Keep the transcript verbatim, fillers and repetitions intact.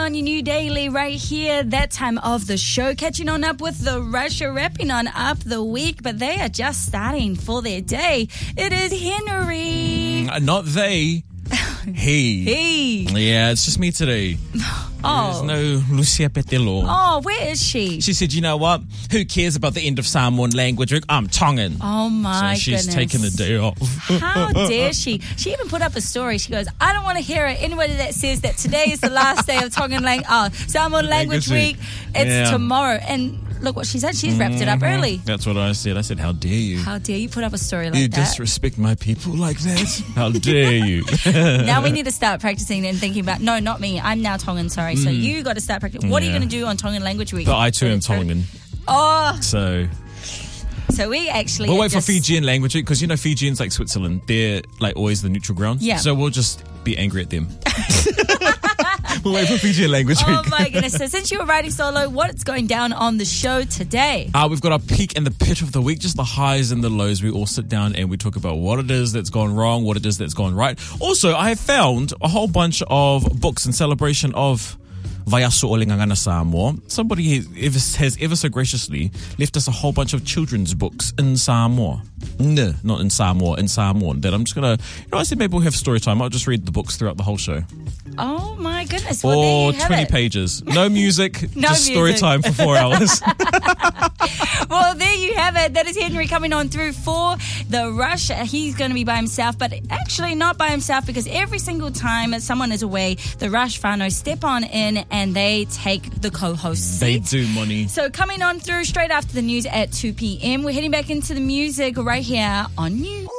on your new daily right here, that time of the show. Catching on up with the Russia, wrapping on up the week, but they are just starting for their day. It is Henry. Mm, not they. He. He. Yeah, it's just me today. Oh. There's no Lucia Petelo. Oh, where is she? She said, you know what? Who cares about the end of Samoan language? I'm Tongan. Oh, my so she's goodness. taking the day off. How dare she? She even put up a story. She goes, I don't want to hear it. Anybody that says that today is the last day of Tongan lang- oh, Samoan Language Week, it's yeah. tomorrow. And look what she said. She's wrapped it up Mm-hmm. early. That's what I said. I said, how dare you? How dare you put up a story like You that? disrespect my people like that? How dare you? Now we need to start practicing and thinking about, no, not me. I'm now Tongan, sorry. So you got to start practicing. What Yeah. are you going to do on Tongan Language Week? But I too am Tongan. Oh, So so we actually... we'll are wait just, for Fijian language because, you know, Fijians like Switzerland, they're like always the neutral ground. Yeah. So we'll just be angry at them. We'll wait for Fijian language Oh, week. my goodness. So since you were riding solo, what's going down on the show today? Uh, we've got our peak and the pit of the week, just the highs and the lows. We all sit down and we talk about what it is that's gone wrong, what it is that's gone right. Also, I have found a whole bunch of books in celebration of Vaiaso o Lingangana Samoa. Somebody has ever, has ever so graciously left us a whole bunch of children's books in Samoa. No, not in Samoa, in Samoan. That I'm just going to, you know, I said maybe we'll have story time. I'll just read the books throughout the whole show. Oh, my goodness. Well, Or there you have twenty it. pages. No music, No just story music. time for four hours. Well, there you have it. That is Henry coming on through for the Rush. He's going to be by himself, but actually not by himself because every single time someone is away, the Rush whānau step on in and they take the co-host They seat. do, money. So coming on through straight after the news at two p.m. We're heading back into the music right here on News.